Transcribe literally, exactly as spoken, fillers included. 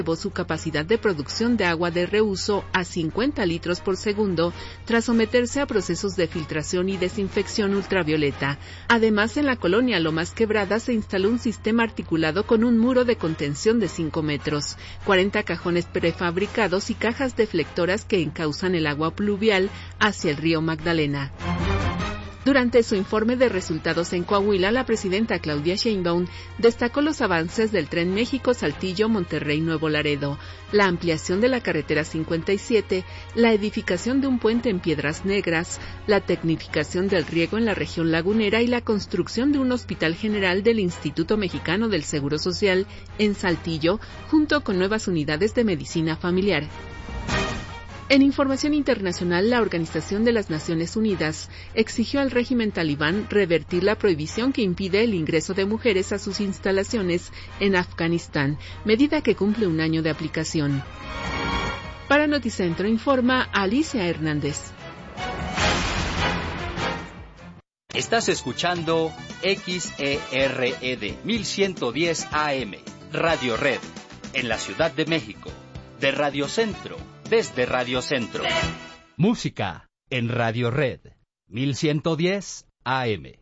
elevó su capacidad de producción de agua de reuso a cincuenta litros por segundo tras someterse a procesos de filtración y desinfección ultravioleta. Además, en la colonia Lomas Quebradas se instaló un sistema articulado con un muro de contención de cinco metros, cuarenta cajones prefabricados y cajas deflectoras que encausan el agua pluvial hacia el río Magdalena. Durante su informe de resultados en Coahuila, la presidenta Claudia Sheinbaum destacó los avances del Tren México-Saltillo, Monterrey-Nuevo Laredo, la ampliación de la carretera cincuenta y siete, la edificación de un puente en Piedras Negras, la tecnificación del riego en la región lagunera y la construcción de un hospital general del Instituto Mexicano del Seguro Social en Saltillo, junto con nuevas unidades de medicina familiar. En información internacional, la Organización de las Naciones Unidas exigió al régimen talibán revertir la prohibición que impide el ingreso de mujeres a sus instalaciones en Afganistán, medida que cumple un año de aplicación. Para Noticentro informa Alicia Hernández. Estás escuchando X E R E D mil ciento diez A M, Radio Red, en la Ciudad de México, de Radio Centro. Desde Radio Centro. Música en Radio Red, mil ciento diez A M.